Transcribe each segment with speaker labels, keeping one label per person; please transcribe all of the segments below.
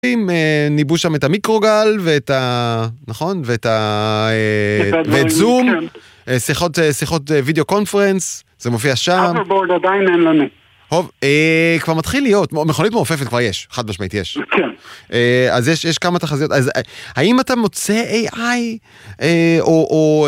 Speaker 1: ניבאו שם את המיקרוגל ואת ה... נכון? ואת זום, שיחות וידאו קונפרנס, זה מופיע שם.
Speaker 2: אברבורד עדיין אין לנו.
Speaker 1: טוב, כבר מתחיל להיות, מכונית מעופפת כבר יש, חד משמעית יש.
Speaker 2: כן.
Speaker 1: אז יש כמה תחזיות, אז האם אתה מוצא AI, או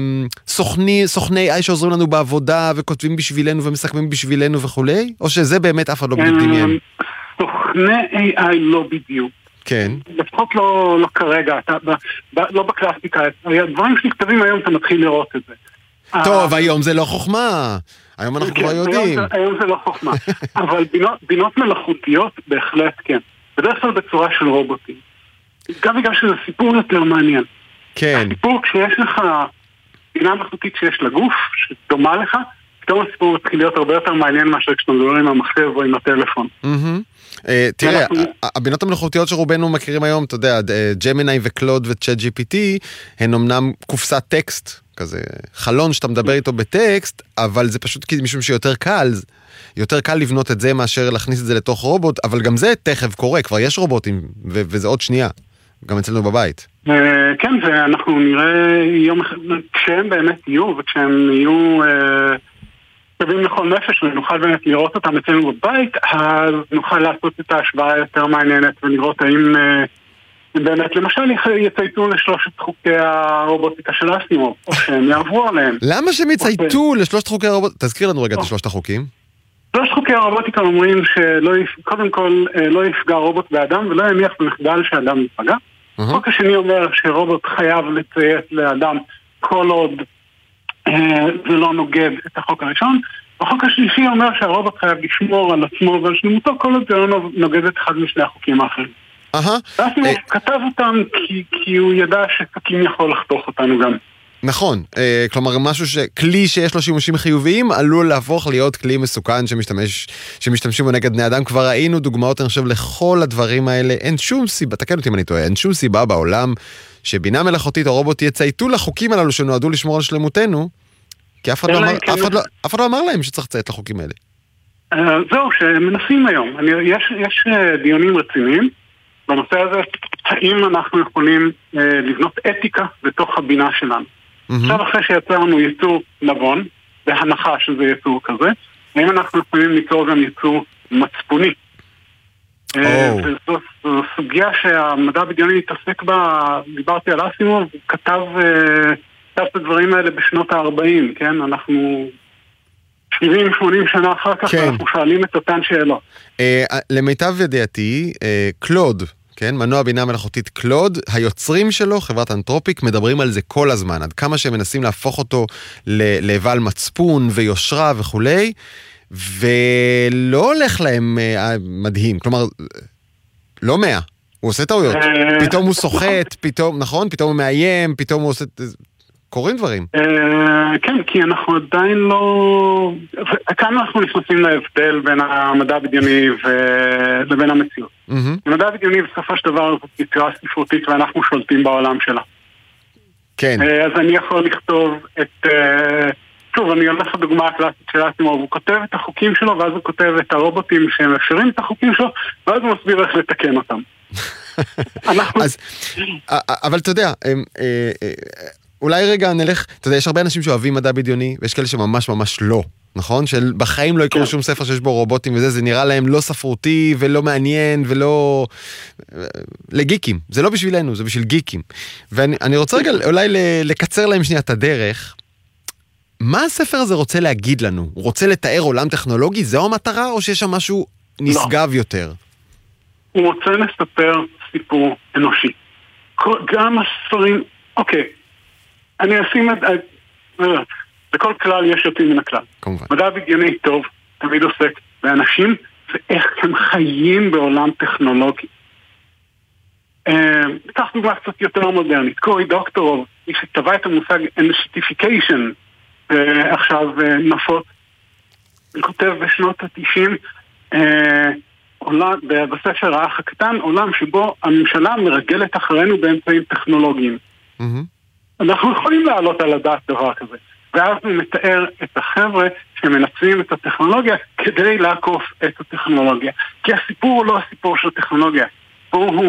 Speaker 1: סוכני AI שעוזרים לנו בעבודה, וכותבים בשבילנו ומסכמים בשבילנו וכולי? או שזה באמת אף אחד לא בדיוק דמיין?
Speaker 2: סוכני AI לא בדיוק.
Speaker 1: כן.
Speaker 2: לפחות לא כרגע, לא בקלאסיקה. הדברים שנכתבים היום אתה מתחיל לראות את זה.
Speaker 1: טוב, היום זה לא חוכמה. היום אנחנו כבר יודעים.
Speaker 2: היום זה לא חוכמה. אבל בינות מלאכותיות בהחלט כן. בדרך כלל בצורה של רובוטים. גם בגלל שזה סיפור יותר מעניין.
Speaker 1: כן.
Speaker 2: הסיפור כשיש לך בינה מלאכותית שיש לגוף, שדומה לך, פתאום הסיפור מתחיל להיות הרבה יותר מעניין מאשר כשאתה מדבר עם המחשב או עם הטלפון.
Speaker 1: תראה, הבינות המלאכותיות שרובנו מכירים היום, אתה יודע, ג'מיני וקלוד וצ'אט GPT, הן אמנם קופסת טקסט, כזה חלון שאתה מדבר איתו בטקסט, אבל זה פשוט משום שיותר קל, יותר קל לבנות את זה מאשר להכניס את זה לתוך רובוט, אבל גם זה תכף קורה, כבר יש רובוטים, וזה עוד שנייה, גם אצלנו בבית.
Speaker 2: כן, ואנחנו נראה יום אחד, כשהם באמת יהיו, וכשהם יהיו טובים לכל נפש, ונוכל באמת לראות אותם אצלנו בבית, אז נוכל לעשות את ההשוואה יותר מעניינת, ולראות האם באמת, למשל, יצייתו לשלושת חוקי הרובוטיקה של אסימוב, או שהם יעברו עליהם.
Speaker 1: למה שהם יצייתו לשלושת חוקי הרובוטיקה? תזכיר לנו רגע את שלושת החוקים.
Speaker 2: שלושת חוקי הרובוטיקה אומרים שקודם כל לא יפגע רובוט באדם, ולא יניח במחדל שאדם יפגע. החוק השני אומר שרובוט חייב לציית לאדם כל עוד זה לא נוגד את החוק הראשון. החוק השלישי אומר שהרובוט חייב לשמור על עצמו ועל שלמותו כל עוד זה לא נוגד את אחד משני החוקים האחרים. ואסימוב כתב אותם כי הוא ידע שסכין יכול לחתוך אותנו גם.
Speaker 1: נכון, כלומר כלי שיש לו שימושים חיוביים עלול להפוך להיות כלי מסוכן שמשתמשים בו נגד בני אדם. כבר ראינו דוגמאות, אני חושב, לכל הדברים האלה. אין שום סיבה, תקן אותי אם אני טועה, אין שום סיבה בעולם שבינה מלאכותית או רובוט יצייתו לחוקים הללו שנועדו לשמור על שלמותנו, כי אף אחד לא אמר להם שצריך לציית לחוקים האלה.
Speaker 2: זהו, שמנסים היום. יש דיונים רציניים בנושא הזה, האם אנחנו יכולים לבנות אתיקה בתוך הבינה שלנו. עכשיו אחרי שיצרנו ייצור נבון, בהנחה שזה ייצור כזה, האם אנחנו יכולים ליצור גם ייצור מצפוני. זו סוגיה שהמדע בדיוני התעסק בה, דיברתי על אסימוב, הוא כתב את הדברים האלה בשנות ה-40, כן? אנחנו 70-80 שנה אחר כך, אנחנו שואלים את אותן שאלות.
Speaker 1: למיטב ידיעתי, קלוד, כן, מנוע בינה מלאכותית קלוד, היוצרים שלו, חברת אנתרופיק, מדברים על זה כל הזמן, עד כמה שהם מנסים להפוך אותו לבעל מצפון ויושרה וכולי, ולא הולך להם מדהים, כלומר, לא 100, הוא עושה טעויות, פתאום הוא סוחט, פתאום, נכון, פתאום הוא מאיים, פתאום הוא עושה, קוראים דברים.
Speaker 2: כן, כי אנחנו עדיין לא, כאן אנחנו נכנסים להבדל בין המדע הבדיוני לבין המציאות. המדע הבדיוני בסופו של דבר זאת יצירה ספרותית ואנחנו שולטים בעולם שלה.
Speaker 1: כן.
Speaker 2: אז אני יכול לכתוב את, שוב, אני הולך לדוגמה הקלאסית של אסימוב, הוא כותב את החוקים שלו ואז הוא כותב את הרובוטים שהם אפשרים את החוקים שלו ואז הוא מסביר איך לתקן אותם.
Speaker 1: אבל אתה יודע, אולי רגע נלך, אתה יודע, יש הרבה אנשים שאוהבים מדע בדיוני, ויש כאלה שממש ממש לא, נכון? שבחיים לא יקראו שום ספר שיש בו רובוטים וזה, זה נראה להם לא ספרותי ולא מעניין ולא... לגיקים, זה לא בשבילנו, זה בשביל גיקים. ואני רוצה רגע אולי לקצר להם שנייה את הדרך. מה הספר הזה רוצה להגיד לנו? הוא רוצה לתאר עולם טכנולוגי? זו המטרה או שיש שם משהו נשגב יותר?
Speaker 2: הוא רוצה לספר סיפור אנושי. גם הספרים... אוקיי. אני אשים את... בכל כלל יש יוצאים מן הכלל.
Speaker 1: כמובן.
Speaker 2: מדע בדיוני טוב, תמיד עוסק באנשים, ואיך הם חיים בעולם טכנולוגי. ניקח דוגמה קצת יותר מודרנית. קורי דוקטורוב, מי שטבע את המושג אנשיטיפיקיישן, עכשיו נפוץ, הוא כותב בשנות ה-90, בספר האח הקטן, עולם שבו הממשלה מרגלת אחרינו באמצעים טכנולוגיים. אנחנו יכולים לעלות על הדעת דבר כזה. ואז הוא מתאר את החבר'ה שמנצלים את הטכנולוגיה כדי לעקוף את הטכנולוגיה. כי הסיפור הוא לא הסיפור של הטכנולוגיה. הוא